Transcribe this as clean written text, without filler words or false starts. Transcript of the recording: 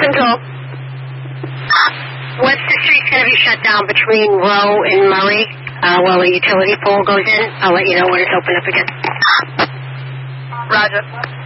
Control. Webster Street's going to be shut down between Row and Murray while the utility pole goes in. I'll let you know when it's open up again. Roger.